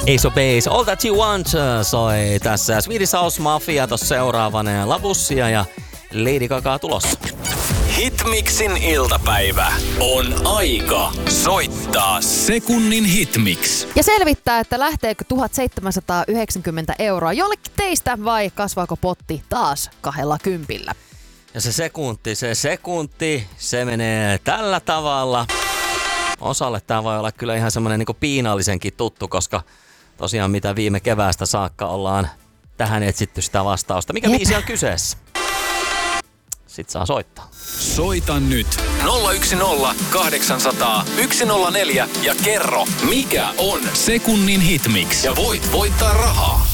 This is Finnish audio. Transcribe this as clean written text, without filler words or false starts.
Ace of Base, All That You Want soi tässä. Swedish House Mafia tossa seuraavana ja Labussia ja Lady Gaga tulossa. Hitmixin iltapäivä on aika soittaa sekunnin hitmix. Ja selvittää, että lähteekö 1790 € jollekin teistä vai kasvaako potti taas 20. Ja se sekunti, se menee tällä tavalla. Osalle tää voi olla kyllä ihan semmonen niinku piinallisenkin tuttu, koska tosiaan mitä viime keväästä saakka ollaan tähän etsitty sitä vastausta. Mikä biisi on kyseessä? Sit saa soittaa. Soita nyt 010 800 104 ja kerro, mikä on sekunnin hitmix. Ja voit voittaa rahaa.